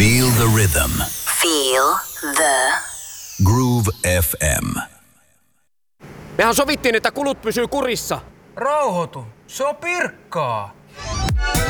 Feel the rhythm. Feel the Groove FM. Mehän sovittiin, että kulut pysyy kurissa. Rauhoitu, se on Pirkkaa.